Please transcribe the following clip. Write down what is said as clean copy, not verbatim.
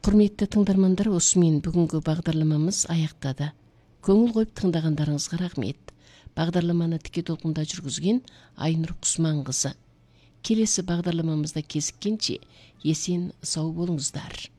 Құрметті тыңдармандар, осымен бүгінгі бағдарламамыз аяқтады. Көңіл қойып тыңдағандарыңызға рахмет. Бағдарламаны тіке толқында жүргізген Айнұр Құсманқызы. Келесі бағдарламамызда кезіккенше есен сау болыңыздар.